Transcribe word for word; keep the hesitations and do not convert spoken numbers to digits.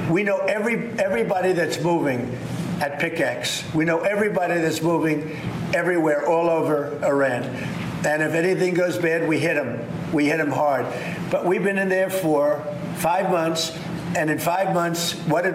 We know every everybody that's moving at Pickaxe. We know everybody that's moving everywhere, all over Iran. And if anything goes bad, we hit them. We hit them hard. But we've been in there for five months, and in five months, what did